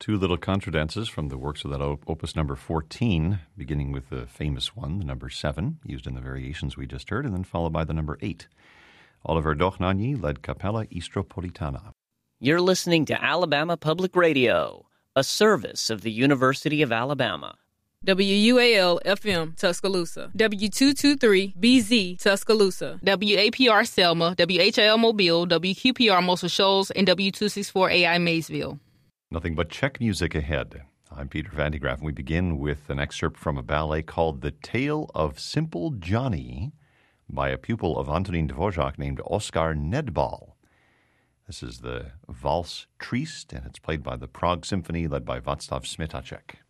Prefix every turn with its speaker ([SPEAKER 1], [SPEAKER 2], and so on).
[SPEAKER 1] Two little contradances from the works of that opus number 14, beginning with the famous one, the number 7, used in the variations we just heard, and then followed by the number 8. Oliver Dochnagny led Capella Istropolitana.
[SPEAKER 2] You're listening to Alabama Public Radio, a service of the University of Alabama.
[SPEAKER 3] WUAL-FM, Tuscaloosa. W223-BZ, Tuscaloosa.
[SPEAKER 4] WAPR Selma, WHIL Mobile, WQPR Muscle Shoals, and W264AI Maysville.
[SPEAKER 1] Nothing but Czech music ahead. I'm Peter Van de Graaff, and we begin with an excerpt from a ballet called The Tale of Simple Johnny by a pupil of Antonín Dvořák named Oskar Nedbal. This is the Valse Triste, and it's played by the Prague Symphony led by Václav Smitacek.